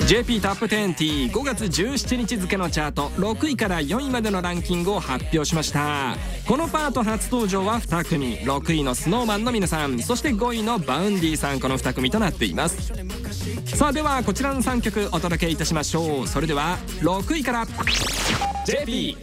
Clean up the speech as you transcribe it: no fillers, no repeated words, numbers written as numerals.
JP タップ10 5月17日付のチャート6位から4位までのランキングを発表しました。このパート初登場は2組、6位の SnowMan の皆さん、そして5位のバウンディさん、この2組となっています。さあではこちらの3曲お届けいたしましょう。それでは6位から JP